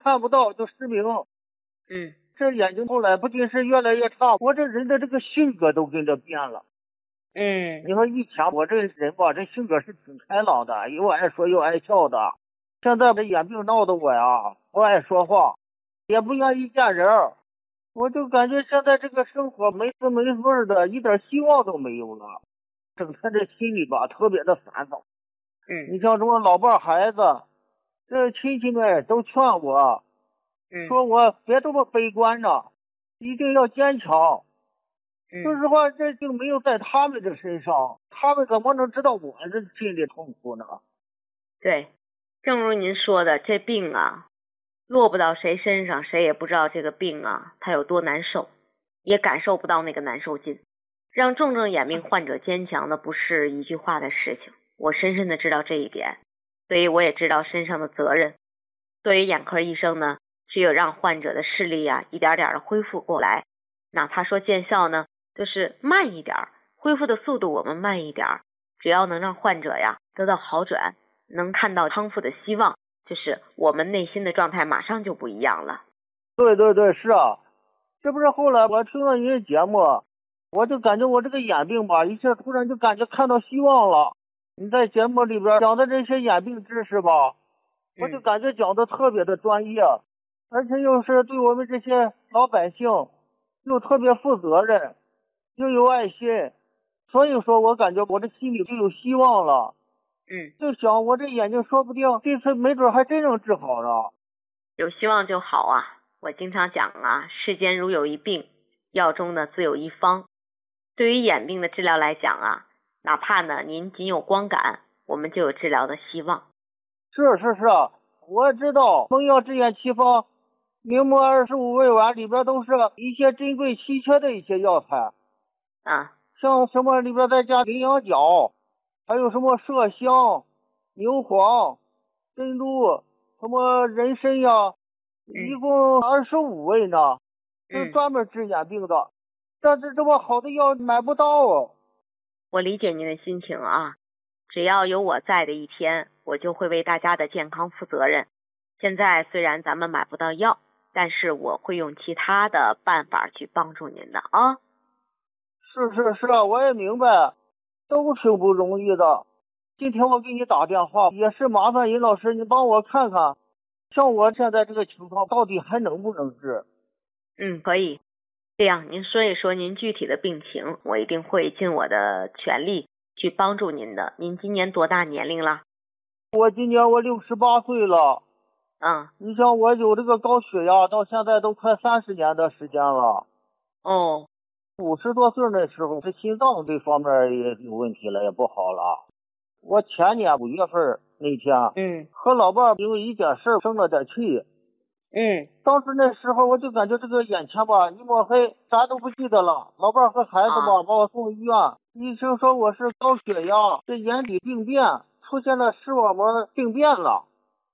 看不到就失明。这眼睛后来不仅是越来越差，我这人的这个性格都跟着变了。你说以前我这人吧，这性格是挺开朗的，又爱说又爱笑的。现在这眼病闹得我呀，不爱说话，也不愿意见人，我就感觉现在这个生活没滋没味的，一点希望都没有了。整天这心里吧特别的烦躁。你像什么老伴孩子，这亲戚们都劝我，说我别这么悲观呢，一定要坚强。说实话，这就没有在他们的身上，他们怎么能知道我的心里痛苦呢？ 对，正如您说的，这病啊，落不到谁身上，谁也不知道这个病啊，它有多难受，也感受不到那个难受劲。让重症眼病患者坚强的不是一句话的事情，我深深的知道这一点，所以我也知道身上的责任。作为眼科医生呢，只有让患者的视力啊一点点的恢复过来，哪怕说见效呢，就是慢一点，恢复的速度我们慢一点，只要能让患者呀得到好转，能看到康复的希望，就是我们内心的状态马上就不一样了。 对对对，是啊，这不是后来我听了您的节目，我就感觉我这个眼病吧，一下突然就感觉看到希望了。你在节目里边讲的这些眼病知识吧，我就感觉讲的特别的专业，而且又是对我们这些老百姓又特别负责任，又有爱心，所以说我感觉我这心里就有希望了。就想我这眼睛说不定这次没准还真能治好了。 有希望就好啊！我经常讲啊，世间如有一病，药中呢自有一方。对于眼病的治疗来讲啊，哪怕呢您仅有光感，我们就有治疗的希望。 是，我知道蒙药治眼奇方明末25味丸里边都是一些珍贵稀缺的一些药材像什么里边再加羚羊角，还有什么麝香、牛黄、珍珠，什么人参呀，一共25味呢，是专门治眼病的。但是这么好的药买不到。 我理解您的心情啊，只要有我在的一天，我就会为大家的健康负责任。现在虽然咱们买不到药，但是我会用其他的办法去帮助您的啊。 是啊，我也明白，都挺不容易的。今天我给你打电话，也是麻烦尹老师，你帮我看看，像我现在这个情况，到底还能不能治？ 可以。这样，您说一说您具体的病情，我一定会尽我的全力去帮助您的。您今年多大年龄了？ 我今年我68岁了。你像我有这个高血压，到现在都快30年的时间了。50多岁那时候，这心脏这方面也有问题了，也不好了。我前年5月份那天，和老伴因为一件事生了点气。当时那时候我就感觉这个眼前吧一抹黑，啥都不记得了。老伴和孩子吧把我送医院，医生说我是高血压，这眼底病变，出现了视网膜病变了。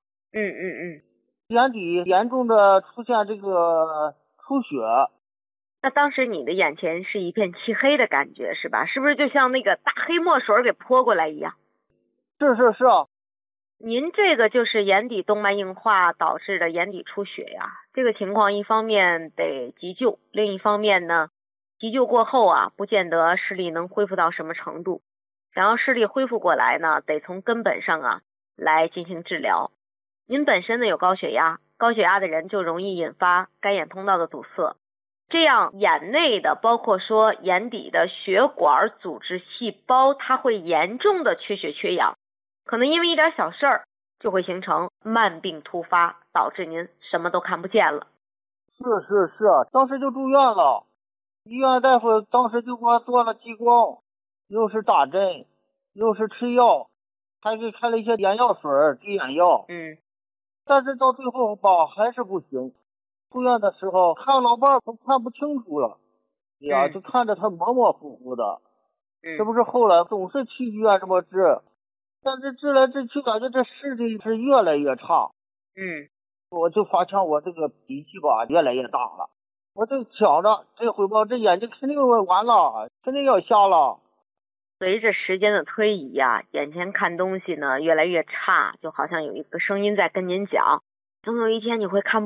眼底严重的出现这个出血。 那当时你的眼前是一片漆黑的感觉是吧？是不是就像那个大黑墨水给泼过来一样？ 是啊。 您这个就是眼底动脉硬化导致的眼底出血呀。这个情况一方面得急救，另一方面呢，急救过后啊，不见得视力能恢复到什么程度。想要视力恢复过来呢，得从根本上啊来进行治疗。您本身呢有高血压，高血压的人就容易引发干眼通道的堵塞，这样眼内的包括说眼底的血管组织细胞，它会严重的缺血缺氧，可能因为一点小事儿就会形成慢病突发，导致您什么都看不见了。 是，当时就住院了，医院大夫当时就给我做了激光，又是打针，又是吃药，还给开了一些眼药水、滴眼药。但是到最后吧还是不行。住院的时候看老伴都看不清楚了，就看着他模模糊糊的。这不是后来总是去医院这么治，但是治来治去感觉这视力是越来越差。我就发现我这个脾气吧越来越大了，我就想着这回吧这眼睛肯定完了，肯定要瞎了。 随着时间的推移呀，眼前看东西呢越来越差，就好像有一个声音在跟您讲， 总有一天你会看